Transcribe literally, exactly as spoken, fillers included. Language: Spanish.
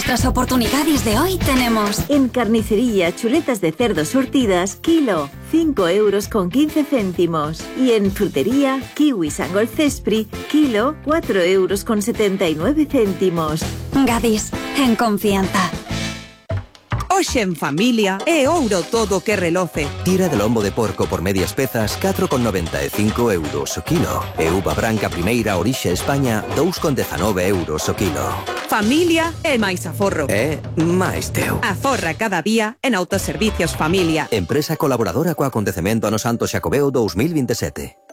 nuestras oportunidades de hoy tenemos... En carnicería, chuletas de cerdo surtidas, kilo, cinco euros con quince céntimos. Y en frutería, kiwis Angol Cespri, kilo, cuatro euros con setenta y nueve céntimos. Gadis, en confianza. Hoxe en familia é ouro todo que reloce. Tira de lombo de porco por medias pezas, catro con noventa e cinco euros o kilo. E uva branca primeira orixe España, dous con dezanove euros o kilo. Familia é máis aforro. É máis teu. Aforra cada día en Autoservicios Familia. Empresa colaboradora co acontecemento ano Santo Xacobeo dous mil veintesete.